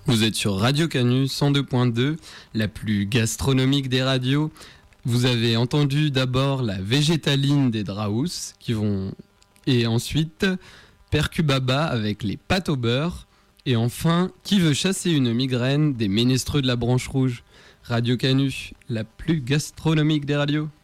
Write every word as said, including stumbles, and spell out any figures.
Vous êtes sur Radio Canu cent deux point deux, la plus gastronomique des radios. Vous avez entendu d'abord la végétaline des Draous, qui vont... et ensuite Percubaba avec les pâtes au beurre. Et enfin, Qui veut chasser une migraine des Ménestreux de la Branche Rouge. Radio Canu, la plus gastronomique des radios.